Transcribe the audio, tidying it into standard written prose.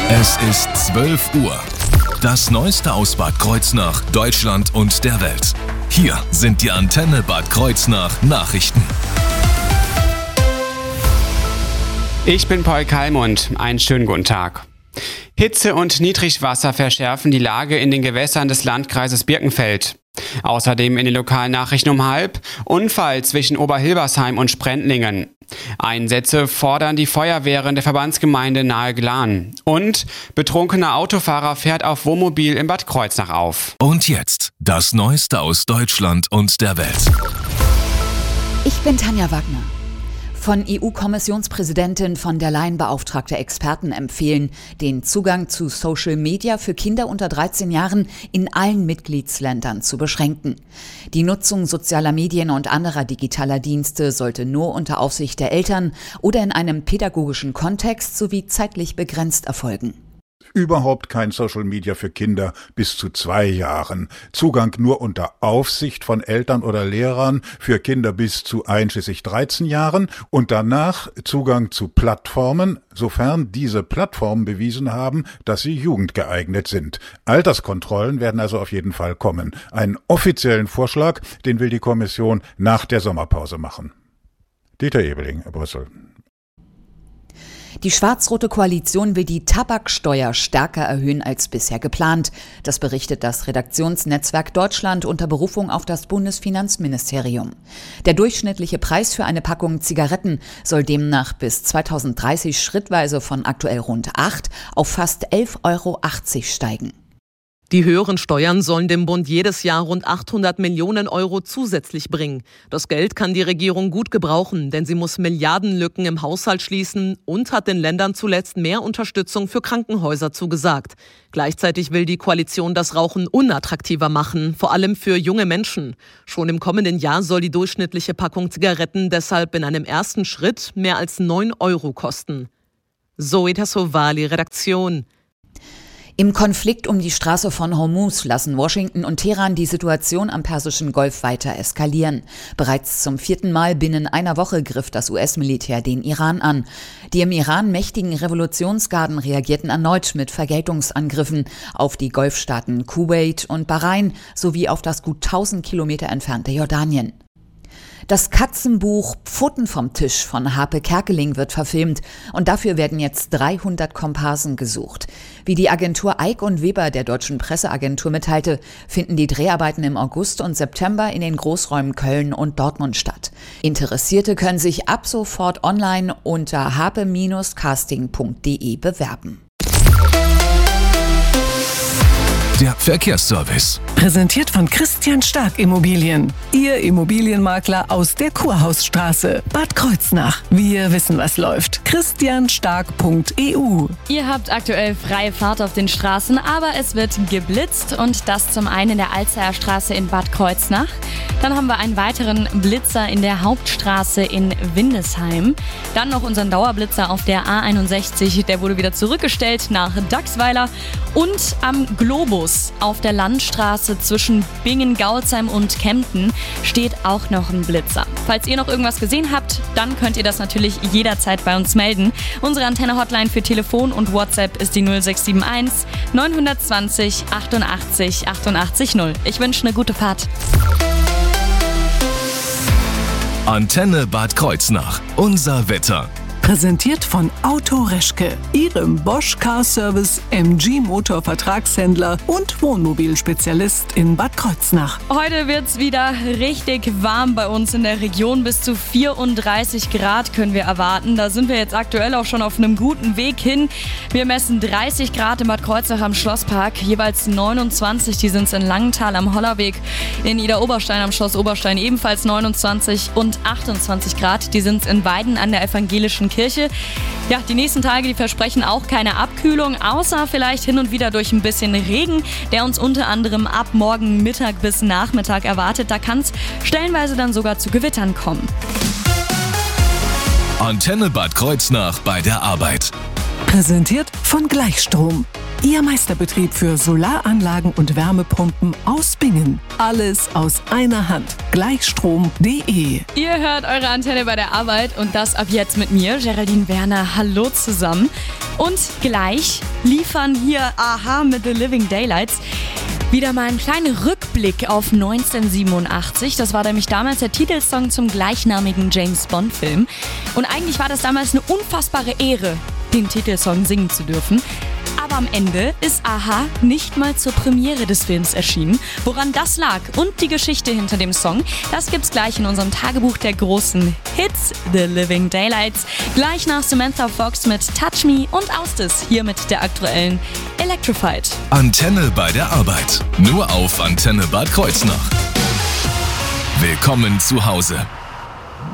Es ist 12 Uhr. Das Neueste aus Bad Kreuznach, Deutschland und der Welt. Hier sind die Antenne Bad Kreuznach Nachrichten. Ich bin Paul Kalmund. Einen schönen guten Tag. Hitze und Niedrigwasser verschärfen die Lage in den Gewässern des Landkreises Birkenfeld. Außerdem in den lokalen Nachrichten um 12:30 Unfall zwischen Oberhilbersheim und Sprendlingen. Einsätze fordern die Feuerwehren der Verbandsgemeinde nahe Glan. Und betrunkener Autofahrer fährt auf Wohnmobil in Bad Kreuznach auf. Und jetzt das Neueste aus Deutschland und der Welt. Ich bin Tanja Wagner. Von EU-Kommissionspräsidentin von der Leyen beauftragte Experten empfehlen, den Zugang zu Social Media für Kinder unter 13 Jahren in allen Mitgliedsländern zu beschränken. Die Nutzung sozialer Medien und anderer digitaler Dienste sollte nur unter Aufsicht der Eltern oder in einem pädagogischen Kontext sowie zeitlich begrenzt erfolgen. Überhaupt kein Social Media für Kinder bis zu 2 Jahren. Zugang nur unter Aufsicht von Eltern oder Lehrern für Kinder bis zu einschließlich 13 Jahren und danach Zugang zu Plattformen, sofern diese Plattformen bewiesen haben, dass sie jugendgeeignet sind. Alterskontrollen werden also auf jeden Fall kommen. Einen offiziellen Vorschlag, den will die Kommission nach der Sommerpause machen. Dieter Ebeling, Brüssel. Die schwarz-rote Koalition will die Tabaksteuer stärker erhöhen als bisher geplant. Das berichtet das Redaktionsnetzwerk Deutschland unter Berufung auf das Bundesfinanzministerium. Der durchschnittliche Preis für eine Packung Zigaretten soll demnach bis 2030 schrittweise von aktuell rund 8 auf fast 11,80 € steigen. Die höheren Steuern sollen dem Bund jedes Jahr rund 800 Millionen € zusätzlich bringen. Das Geld kann die Regierung gut gebrauchen, denn sie muss Milliardenlücken im Haushalt schließen und hat den Ländern zuletzt mehr Unterstützung für Krankenhäuser zugesagt. Gleichzeitig will die Koalition das Rauchen unattraktiver machen, vor allem für junge Menschen. Schon im kommenden Jahr soll die durchschnittliche Packung Zigaretten deshalb in einem ersten Schritt mehr als 9 € kosten. Zoe Tassovali, Redaktion. Im Konflikt um die Straße von Hormuz lassen Washington und Teheran die Situation am Persischen Golf weiter eskalieren. Bereits zum 4. Mal binnen einer Woche griff das US-Militär den Iran an. Die im Iran mächtigen Revolutionsgarden reagierten erneut mit Vergeltungsangriffen auf die Golfstaaten Kuwait und Bahrain sowie auf das gut 1000 Kilometer entfernte Jordanien. Das Katzenbuch Pfoten vom Tisch von Harpe Kerkeling wird verfilmt und dafür werden jetzt 300 Komparsen gesucht. Wie die Agentur Eick und Weber der Deutschen Presseagentur mitteilte, finden die Dreharbeiten im August und September in den Großräumen Köln und Dortmund statt. Interessierte können sich ab sofort online unter harpe-casting.de bewerben. Der Verkehrsservice. Präsentiert von Christian Stark Immobilien. Ihr Immobilienmakler aus der Kurhausstraße, Bad Kreuznach. Wir wissen, was läuft. christianstark.eu. Ihr habt aktuell freie Fahrt auf den Straßen, aber es wird geblitzt und das zum einen in der Alzeyer Straße in Bad Kreuznach. Dann haben wir einen weiteren Blitzer in der Hauptstraße in Windesheim. Dann noch unseren Dauerblitzer auf der A61, der wurde wieder zurückgestellt nach Dachsweiler. Und am Globus auf der Landstraße zwischen Bingen, Gaulsheim und Kempten steht auch noch ein Blitzer. Falls ihr noch irgendwas gesehen habt, dann könnt ihr das natürlich jederzeit bei uns melden. Unsere Antenne-Hotline für Telefon und WhatsApp ist die 0671 920 88 88 0. Ich wünsche eine gute Fahrt. Antenne Bad Kreuznach. Unser Wetter. Präsentiert von Auto Reschke, Ihrem Bosch Car Service MG Motor Vertragshändler und Wohnmobilspezialist in Bad Kreuznach. Heute wird's wieder richtig warm bei uns in der Region. Bis zu 34 Grad können wir erwarten. Da sind wir jetzt aktuell auch schon auf einem guten Weg hin. Wir messen 30 Grad in Bad Kreuznach am Schlosspark, jeweils 29, die sind in Langenthal am Hollerweg, in Idar-Oberstein am Schloss Oberstein ebenfalls 29 und 28 Grad, die sind in Weiden an der evangelischen Kirche. Ja, die nächsten Tage, die versprechen auch keine Abkühlung, außer vielleicht hin und wieder durch ein bisschen Regen, der uns unter anderem ab morgen Mittag bis Nachmittag erwartet. Da kann es stellenweise dann sogar zu Gewittern kommen. Antenne Bad Kreuznach bei der Arbeit. Präsentiert von Gleichstrom. Ihr Meisterbetrieb für Solaranlagen und Wärmepumpen aus Bingen. Alles aus einer Hand. Gleichstrom.de. Ihr hört eure Antenne bei der Arbeit und das ab jetzt mit mir, Geraldine Werner. Hallo zusammen. Und gleich liefern hier Aha mit The Living Daylights wieder mal ein kleiner Rückblick auf 1987. Das war nämlich damals der Titelsong zum gleichnamigen James-Bond-Film. Und eigentlich war das damals eine unfassbare Ehre, den Titelsong singen zu dürfen. Aber am Ende ist Aha nicht mal zur Premiere des Films erschienen. Woran das lag und die Geschichte hinter dem Song, das gibt's gleich in unserem Tagebuch der großen Hits, The Living Daylights. Gleich nach Samantha Fox mit Touch Me und Austis hier mit der aktuellen Electrified. Antenne bei der Arbeit. Nur auf Antenne Bad Kreuznach. Willkommen zu Hause.